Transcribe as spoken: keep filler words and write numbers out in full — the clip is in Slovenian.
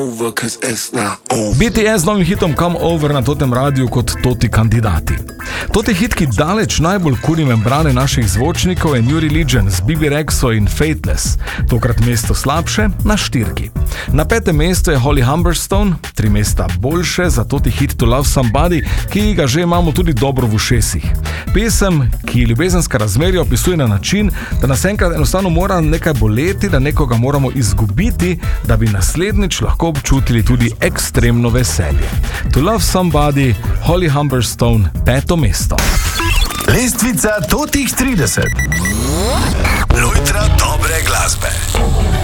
B T S z novim hitom Come Over na totem radiju kot toti kandidati. Toti hit, ki daleč najbolj kuri membrane naših zvočnikov, je New Religion z B B Rexo in Fateless. Tokrat mesto slabše na štirki. Na petem mestu je Holly Humberstone, tri mesta boljše za toti hit To Love Somebody, ki ga že imamo tudi dobro v ušesih. Pesem, ki ljubezenska razmerja opisuje na način, da nas enkrat enostavno mora nekaj boleti, da nekoga moramo izgubiti, da bi naslednjič lahko občutili tudi ekstremno veselje. To Love Somebody, Holly Humberstone, peto mesto. Lestvica totih trideset. Lojtra dobre glasbe.